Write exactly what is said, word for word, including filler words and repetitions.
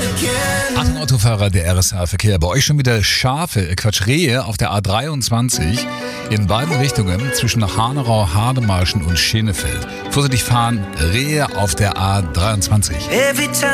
Achtung, Autofahrer der R S A-Verkehr. Bei euch schon wieder Schafe, äh Quatsch, Rehe auf der A dreiundzwanzig in beiden Richtungen zwischen Hanau, Hademarschen und Schenefeld. Vorsichtig fahren, Rehe auf der A dreiundzwanzig.